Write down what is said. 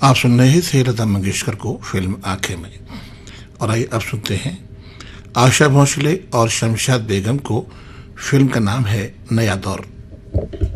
आप सुन रहे थे लता मंगेशकर को फिल्म आंखें में। और आइए अब सुनते हैं आशा भोसले और शमशाद बेगम को। फिल्म का नाम है नया दौर।